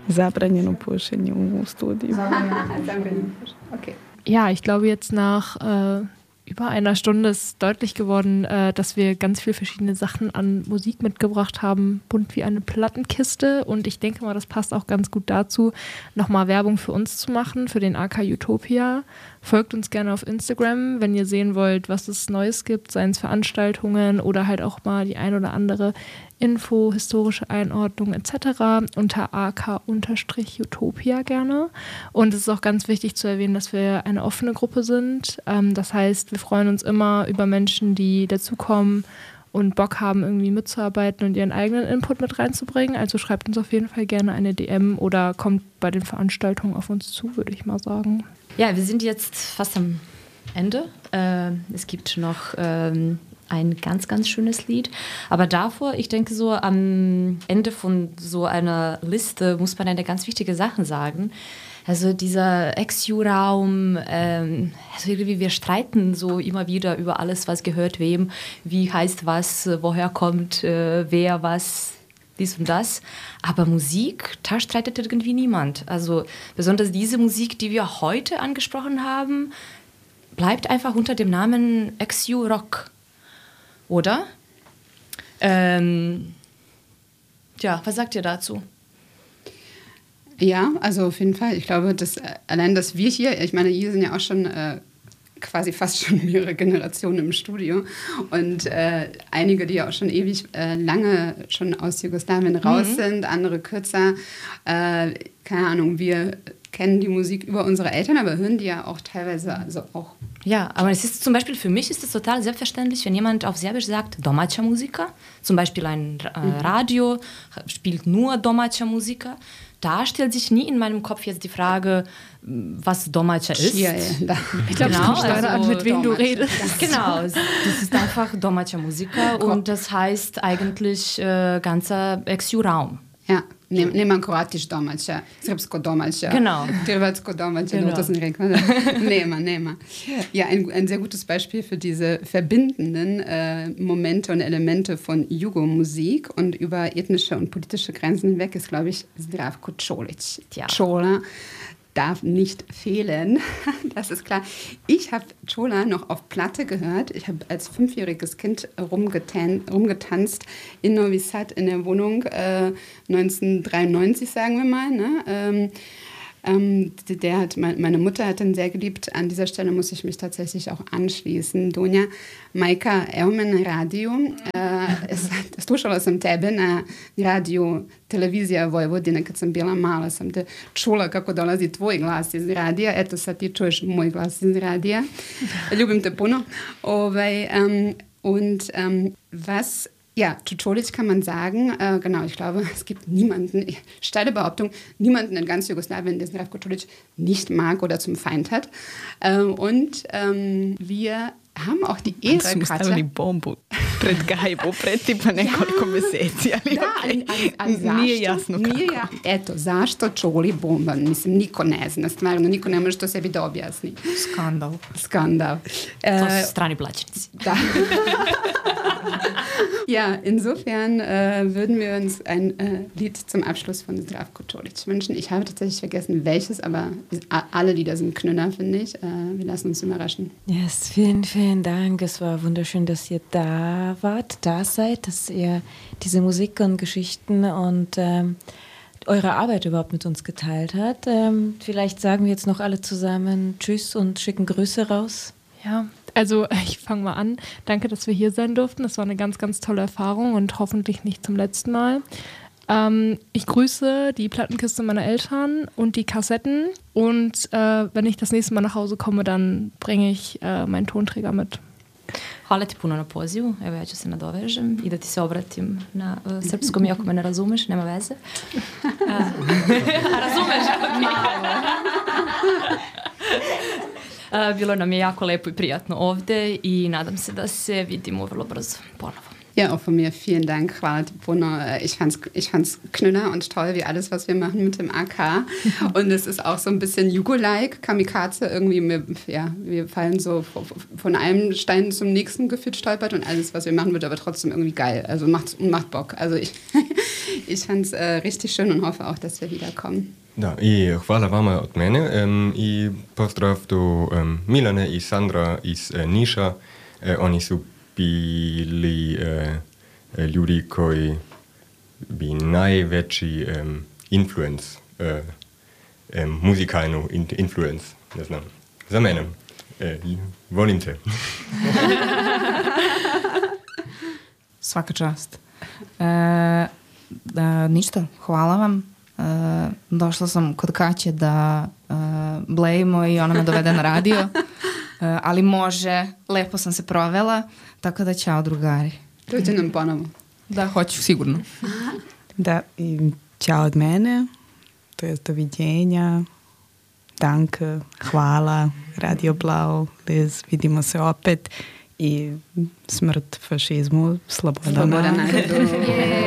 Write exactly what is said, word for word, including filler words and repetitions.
Zabranjeno pušenje u studiju. Okay. Ja, ich glaube jetzt nach äh, über einer Stunde ist deutlich geworden, äh, dass wir ganz viele verschiedene Sachen an Musik mitgebracht haben, bunt wie eine Plattenkiste. Und ich denke mal, das passt auch ganz gut dazu, nochmal Werbung für uns zu machen, für den A K Utopia. Folgt uns gerne auf Instagram, wenn ihr sehen wollt, was es Neues gibt, seien es Veranstaltungen oder halt auch mal die ein oder andere Info, historische Einordnung et cetera unter A K-Utopia gerne. Und es ist auch ganz wichtig zu erwähnen, dass wir eine offene Gruppe sind. Ähm, das heißt, wir freuen uns immer über Menschen, die dazukommen und Bock haben, irgendwie mitzuarbeiten und ihren eigenen Input mit reinzubringen. Also schreibt uns auf jeden Fall gerne eine D M oder kommt bei den Veranstaltungen auf uns zu, würde ich mal sagen. Ja, wir sind jetzt fast am Ende. Äh, es gibt noch ähm, ein ganz, ganz schönes Lied. Aber davor, ich denke so, am Ende von so einer Liste muss man eine ganz wichtige Sache sagen. Also dieser X U-Raum, ähm, also irgendwie wir streiten so immer wieder über alles, was gehört wem, wie heißt was, woher kommt, äh, wer was, dies und das. Aber Musik, da streitet irgendwie niemand. Also besonders diese Musik, die wir heute angesprochen haben, bleibt einfach unter dem Namen X U-Rock. Oder? Ähm, ja, was sagt ihr dazu? Ja, also auf jeden Fall. Ich glaube, dass allein, dass wir hier, ich meine, hier sind ja auch schon äh, quasi fast schon mehrere Generationen im Studio und äh, einige, die ja auch schon ewig äh, lange schon aus Jugoslawien raus mhm. sind, andere kürzer. Äh, keine Ahnung, wir kennen die Musik über unsere Eltern, aber hören die ja auch teilweise also auch. Ja, aber es ist zum Beispiel, für mich ist es total selbstverständlich, wenn jemand auf Serbisch sagt, domaća muzika, zum Beispiel ein äh, mhm. Radio spielt nur domaća muzika. Da stellt sich nie in meinem Kopf jetzt die Frage, was domaća ist. Ja, ja. Ich glaube, genau, es kommt leider also an, mit wem du redest. Genau, das ist einfach domaća muzika und das heißt eigentlich äh, ganzer X U-Raum. Ja, nema kroatisch domaća, srpsko domaća, genau. hrvatsko domaća, genau. das nicht nema, nema. Ja, ein, ein sehr gutes Beispiel für diese verbindenden äh, Momente und Elemente von Jugo-Musik und über ethnische und politische Grenzen hinweg ist, glaube ich, Zdravko Čolić. Ja. Čola darf nicht fehlen, das ist klar. Ich habe Čola noch auf Platte gehört. Ich habe als fünfjähriges Kind rumgetan- rumgetanzt in Novi Sad in der Wohnung, äh, neunzehnhundertdreiundneunzig, sagen wir mal. Ne? Ähm, ähm, der hat, meine Mutter hat ihn sehr geliebt. An dieser Stelle muss ich mich tatsächlich auch anschließen. Donja, majka, evo me na radiju. Uh, slušala sam tebe na radiju Televizija Vojvodine kad sam bila mala. Sam te čula kako dolazi tvoj glas iz radija. Eto, sad ti čuješ moj glas iz radija. Ljubim te puno. Ovaj, um, und um, was... Ja, zu Čolić kann man sagen, äh, genau, ich glaube, es gibt niemanden, steile Behauptung, niemanden in ganz Jugoslawien, der Zdravko Čolić nicht mag oder zum Feind hat. Äh, und ähm, wir haben auch die Edra Kraća. Smo stavili bombu pred gajbu, pred tipa nekoliko meseci, ali da, okay. ali, ali zašto? Nije jasno kako. Nije ja, eto, zašto Čoli bomba? Mislim, niko ne zna, stvarno, niko ne može to sebi da objasni. Skandal. Skandal. To su strani plaćenici. Da. Ja, insofern äh, würden wir uns ein äh, Lied zum Abschluss von Zdravko Čolić wünschen. Ich habe tatsächlich vergessen, welches, aber alle Lieder sind Knüller, finde ich. Äh, wir lassen uns überraschen. Yes, vielen, vielen Dank. Es war wunderschön, dass ihr da wart, da seid, dass ihr diese Musik und Geschichten und ähm, eure Arbeit überhaupt mit uns geteilt habt. Ähm, vielleicht sagen wir jetzt noch alle zusammen Tschüss und schicken Grüße raus. Ja, also ich fange mal an. Danke, dass wir hier sein durften. Das war eine ganz, ganz tolle Erfahrung und hoffentlich nicht zum letzten Mal. Ähm, ich grüße die Plattenkiste meiner Eltern und die Kassetten. Und äh, wenn ich das nächste Mal nach Hause komme, dann bringe ich äh, meinen Tonträger mit. Hvala ti puno na pozivu, evo ja ću se nadovežem i da ti se obratim na uh, srpskom, iako me ne razumeš, nema veze. Uh, a razumeš? Uh, bilo nam je jako lepo i prijatno ovde i nadam se da se vidimo vrlo brzo ponovo. Ja, auch von mir vielen Dank, hvala ti puno. Ich fand's, ich fand's knüller und toll, wie alles, was wir machen mit dem A K. Und es ist auch so ein bisschen Jugo-like, Kamikaze. Irgendwie, wir, ja, wir fallen so von einem Stein zum nächsten gefühlt stolpert und alles, was wir machen, wird aber trotzdem irgendwie geil. Also macht, macht Bock. Also ich, ich fand's äh, richtig schön und hoffe auch, dass wir wiederkommen. Da, i hvala vama od mene um, i pozdrav do um, Milane i Sandra iz uh, Niša. Uh, oni su bili uh, ljudi koji bi najveći um, influence, uh, um, muzikalnu in- influence, ne znam, za mene. Uh, volim te. Svaka čast. E, da, ništa, hvala vam. Uh, došla sam kod Kaće da uh, blejimo i ona me dovede na radio, uh, ali može, lepo sam se provela, tako da ćao drugari. Dođe nam ponovo. Da, hoću sigurno. Da, i ćao od mene, to je doviđenja, danke, hvala, Radio Blau, Liz, vidimo se opet i smrt fašizmu, sloboda Sloboda narodu.